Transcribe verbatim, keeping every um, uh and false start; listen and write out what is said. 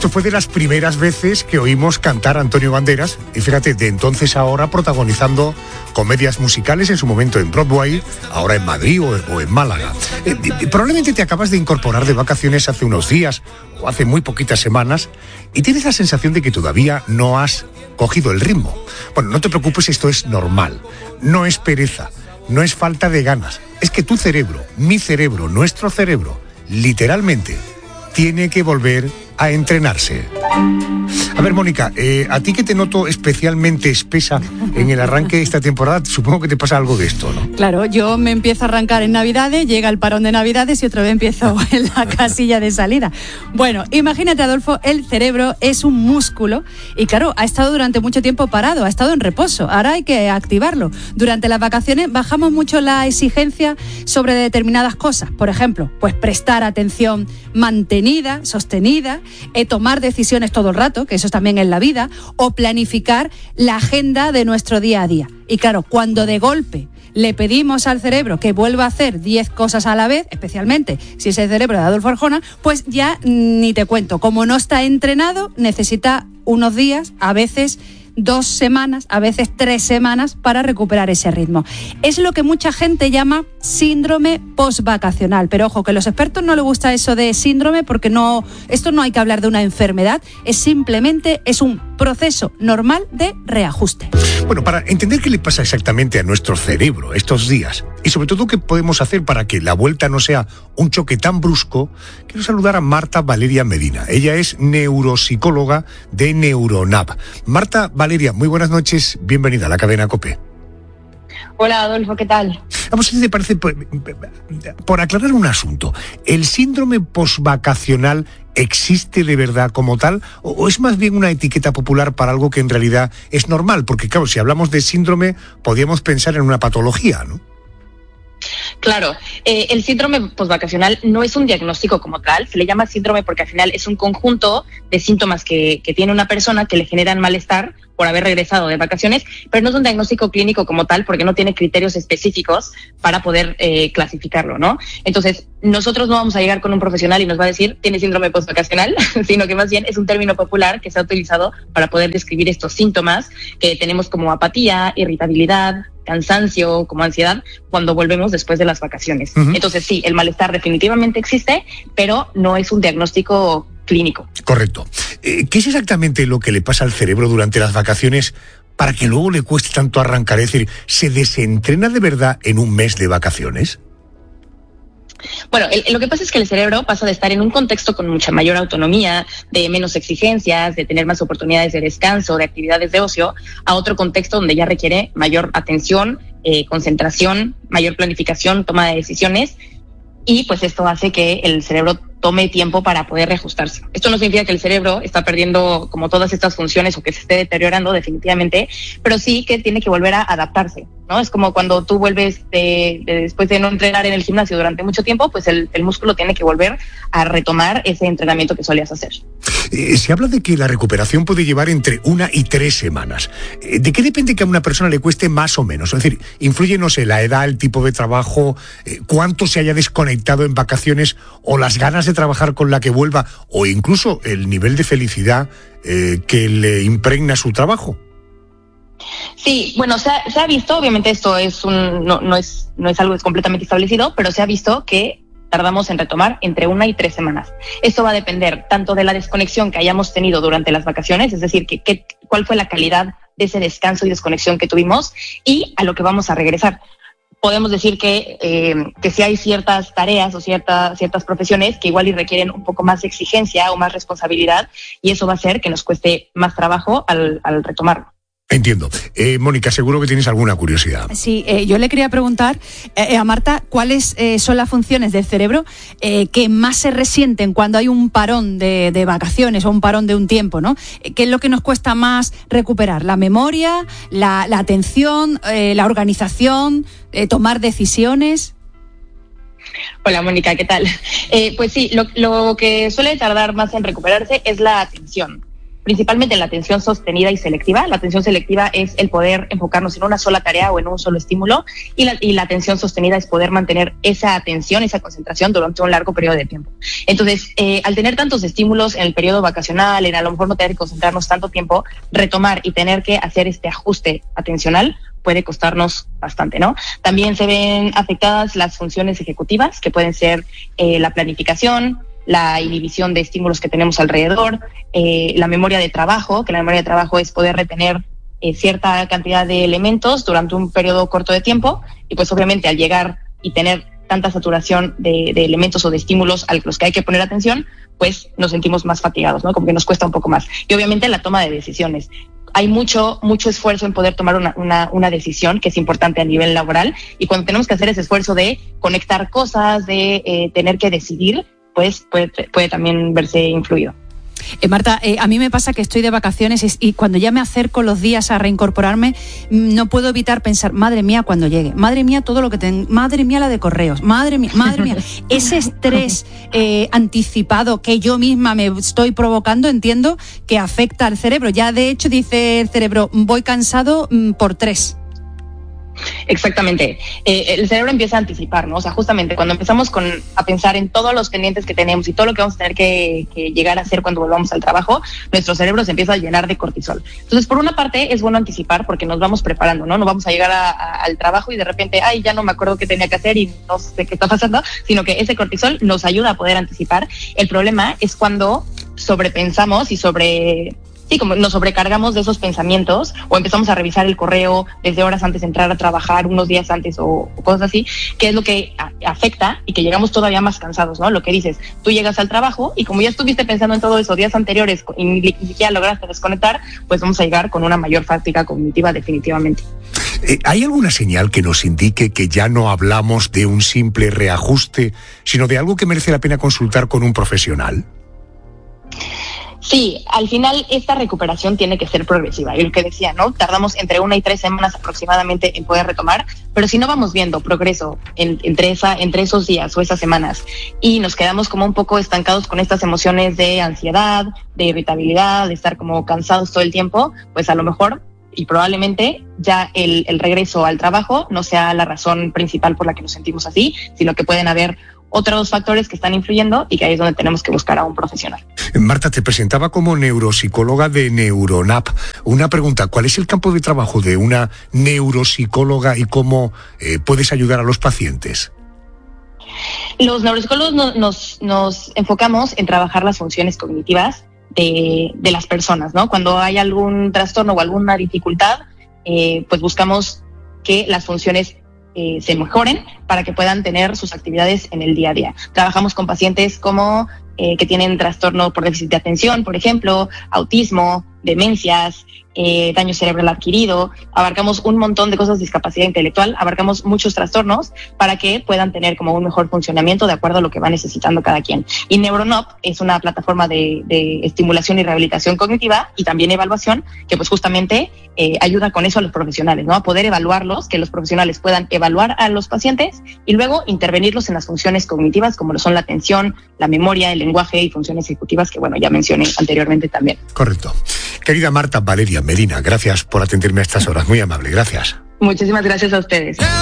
Esto fue de las primeras veces que oímos cantar a Antonio Banderas, y fíjate, de entonces a ahora protagonizando comedias musicales, en su momento en Broadway, ahora en Madrid o, o en Málaga. Eh, eh, probablemente te acabas de incorporar de vacaciones hace unos días o hace muy poquitas semanas y tienes la sensación de que todavía no has cogido el ritmo. Bueno, no te preocupes, esto es normal, no es pereza, no es falta de ganas, es que tu cerebro, mi cerebro, nuestro cerebro, literalmente, tiene que volver a entrenarse. A ver, Mónica, eh, a ti que te noto especialmente espesa en el arranque de esta temporada, supongo que te pasa algo de esto, ¿no? Claro, yo me empiezo a arrancar en Navidades, llega el parón de Navidades y otra vez empiezo en la casilla de salida. Bueno, imagínate, Adolfo, el cerebro es un músculo y claro, ha estado durante mucho tiempo parado, ha estado en reposo, ahora hay que activarlo. Durante las vacaciones bajamos mucho la exigencia sobre determinadas cosas, por ejemplo, pues prestar atención mantenida, sostenida, eh, tomar decisiones todo el rato, que eso también es la vida, o planificar la agenda de nuestro día a día. Y claro, cuando de golpe le pedimos al cerebro que vuelva a hacer diez cosas a la vez, especialmente si es el cerebro de Adolfo Arjona, pues ya ni te cuento. Como no está entrenado, necesita unos días, a veces dos semanas, a veces tres semanas para recuperar ese ritmo. Es lo que mucha gente llama síndrome postvacacional, pero ojo, que a los expertos no les gusta eso de síndrome porque no, esto no hay que hablar de una enfermedad, es simplemente es un proceso normal de reajuste. Bueno, para entender qué le pasa exactamente a nuestro cerebro estos días y sobre todo qué podemos hacer para que la vuelta no sea un choque tan brusco, quiero saludar a Marta Valeria Medina. Ella es neuropsicóloga de Neuronab. Marta Valeria, muy buenas noches, bienvenida a la cadena COPE. Hola, Adolfo, ¿qué tal? Vamos, si te parece, por, por aclarar un asunto, ¿el síndrome postvacacional existe de verdad como tal o, o es más bien una etiqueta popular para algo que en realidad es normal? Porque claro, si hablamos de síndrome, podríamos pensar en una patología, ¿no? Claro, eh, el síndrome postvacacional no es un diagnóstico como tal, se le llama síndrome porque al final es un conjunto de síntomas que, que tiene una persona que le generan malestar por haber regresado de vacaciones, pero no es un diagnóstico clínico como tal porque no tiene criterios específicos para poder eh, clasificarlo, ¿no? Entonces, nosotros no vamos a llegar con un profesional y nos va a decir, tiene síndrome postvacacional, sino que más bien es un término popular que se ha utilizado para poder describir estos síntomas que tenemos como apatía, irritabilidad, cansancio, como ansiedad, cuando volvemos después de las vacaciones. Uh-huh. Entonces, sí, el malestar definitivamente existe, pero no es un diagnóstico clínico. Correcto. Eh, ¿Qué es exactamente lo que le pasa al cerebro durante las vacaciones para que luego le cueste tanto arrancar? Es decir, ¿se desentrena de verdad en un mes de vacaciones? Bueno, el, lo que pasa es que el cerebro pasa de estar en un contexto con mucha mayor autonomía, de menos exigencias, de tener más oportunidades de descanso, de actividades de ocio, a otro contexto donde ya requiere mayor atención, eh, concentración, mayor planificación, toma de decisiones, y pues esto hace que el cerebro tome tiempo para poder reajustarse. Esto no significa que el cerebro está perdiendo como todas estas funciones o que se esté deteriorando definitivamente, pero sí que tiene que volver a adaptarse, ¿no? Es como cuando tú vuelves de, de después de no entrenar en el gimnasio durante mucho tiempo, pues el, el músculo tiene que volver a retomar ese entrenamiento que solías hacer. Eh, se habla de que la recuperación puede llevar entre una y tres semanas. Eh, ¿De qué depende que a una persona le cueste más o menos? Es decir, influye, no sé, la edad, el tipo de trabajo, eh, cuánto se haya desconectado en vacaciones o las ganas de trabajar con la que vuelva o incluso el nivel de felicidad eh, que le impregna su trabajo. Sí, bueno, se ha, se ha visto, obviamente esto es un, no, no es, no es algo completamente establecido, pero se ha visto que tardamos en retomar entre una y tres semanas. Esto va a depender tanto de la desconexión que hayamos tenido durante las vacaciones, es decir, que, que, cuál fue la calidad de ese descanso y desconexión que tuvimos y a lo que vamos a regresar. Podemos decir que, eh, que si hay ciertas tareas o cierta, ciertas profesiones que igual y requieren un poco más de exigencia o más responsabilidad y eso va a hacer que nos cueste más trabajo al, al retomarlo. Entiendo. Eh, Mónica, seguro que tienes alguna curiosidad. Sí, eh, yo le quería preguntar eh, a Marta cuáles eh, son las funciones del cerebro eh, que más se resienten cuando hay un parón de, de vacaciones o un parón de un tiempo, ¿no? ¿Qué es lo que nos cuesta más recuperar? ¿La memoria, la, la atención, eh, la organización, eh, tomar decisiones? Hola, Mónica, ¿qué tal? Eh, pues sí, lo, lo que suele tardar más en recuperarse es la atención. principalmente en la atención sostenida y selectiva. La atención selectiva es el poder enfocarnos en una sola tarea o en un solo estímulo, y la, y la atención sostenida es poder mantener esa atención, esa concentración durante un largo periodo de tiempo. Entonces, eh, al tener tantos estímulos en el periodo vacacional, en a lo mejor no tener que concentrarnos tanto tiempo, retomar y tener que hacer este ajuste atencional puede costarnos bastante, ¿no? También se ven afectadas las funciones ejecutivas, que pueden ser eh, la planificación, la inhibición de estímulos que tenemos alrededor, eh, la memoria de trabajo, que la memoria de trabajo es poder retener eh, cierta cantidad de elementos durante un periodo corto de tiempo, y pues obviamente al llegar y tener tanta saturación de, de elementos o de estímulos a los que hay que poner atención, pues nos sentimos más fatigados, ¿no? Como que nos cuesta un poco más. Y obviamente la toma de decisiones. Hay mucho, mucho esfuerzo en poder tomar una, una, una decisión que es importante a nivel laboral, y cuando tenemos que hacer ese esfuerzo de conectar cosas, de eh, tener que decidir, pues puede, puede también verse influido. Eh, Marta, eh, a mí me pasa que estoy de vacaciones y cuando ya me acerco los días a reincorporarme, no puedo evitar pensar, madre mía, cuando llegue, madre mía, todo lo que tengo, madre mía, la de correos, madre mía, madre mía, ese estrés eh, anticipado que yo misma me estoy provocando, entiendo que afecta al cerebro. Ya de hecho dice el cerebro, voy cansado mm, por tres. Exactamente. Eh, el cerebro empieza a anticipar, ¿no? O sea, justamente cuando empezamos con, a pensar en todos los pendientes que tenemos y todo lo que vamos a tener que, que llegar a hacer cuando volvamos al trabajo, nuestro cerebro se empieza a llenar de cortisol. Entonces, por una parte, es bueno anticipar porque nos vamos preparando, ¿no? No vamos a llegar a, a, al trabajo y de repente, ay, ya no me acuerdo qué tenía que hacer y no sé qué está pasando, sino que ese cortisol nos ayuda a poder anticipar. El problema es cuando sobrepensamos y sobre... Sí, como nos sobrecargamos de esos pensamientos o empezamos a revisar el correo desde horas antes de entrar a trabajar, unos días antes o, o cosas así, que es lo que a, afecta y que llegamos todavía más cansados, ¿no? Lo que dices, tú llegas al trabajo y como ya estuviste pensando en todo eso días anteriores y ni, ni siquiera lograste desconectar, pues vamos a llegar con una mayor fatiga cognitiva definitivamente. Eh, ¿Hay alguna señal que nos indique que ya no hablamos de un simple reajuste, sino de algo que merece la pena consultar con un profesional? Sí, al final esta recuperación tiene que ser progresiva. Y lo que decía, ¿no? Tardamos entre una y tres semanas aproximadamente en poder retomar, pero si no vamos viendo progreso en, entre, esa, entre esos días o esas semanas y nos quedamos como un poco estancados con estas emociones de ansiedad, de irritabilidad, de estar como cansados todo el tiempo, pues a lo mejor y probablemente ya el, el regreso al trabajo no sea la razón principal por la que nos sentimos así, sino que pueden haber otros factores que están influyendo y que ahí es donde tenemos que buscar a un profesional. Marta, te presentaba como neuropsicóloga de Neuronap. Una pregunta, ¿cuál es el campo de trabajo de una neuropsicóloga y cómo eh, puedes ayudar a los pacientes? Los neuropsicólogos no, nos, nos enfocamos en trabajar las funciones cognitivas de, de las personas, ¿no? Cuando hay algún trastorno o alguna dificultad, eh, pues buscamos que las funciones Eh, se mejoren para que puedan tener sus actividades en el día a día. Trabajamos con pacientes como eh, que tienen trastorno por déficit de atención, por ejemplo, autismo, demencias, eh, daño cerebral adquirido. Abarcamos un montón de cosas, discapacidad intelectual, abarcamos muchos trastornos para que puedan tener como un mejor funcionamiento de acuerdo a lo que va necesitando cada quien. Y Neuronop es una plataforma de, de estimulación y rehabilitación cognitiva y también evaluación que pues justamente eh, ayuda con eso a los profesionales, ¿no? A poder evaluarlos, que los profesionales puedan evaluar a los pacientes y luego intervenirlos en las funciones cognitivas como lo son la atención, la memoria, el lenguaje y funciones ejecutivas que bueno, ya mencioné anteriormente también. Correcto. Querida Marta Valeria Medina, gracias por atenderme a estas horas. Muy amable, gracias. Muchísimas gracias a ustedes.